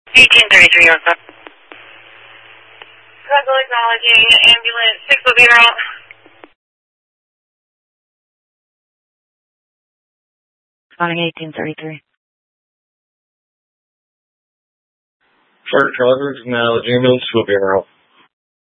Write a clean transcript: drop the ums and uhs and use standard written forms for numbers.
1833, what's up? Vessel acknowledging ambulance 6 will be around. Responding 1833. Truck driver, acknowledge ambulance will be around.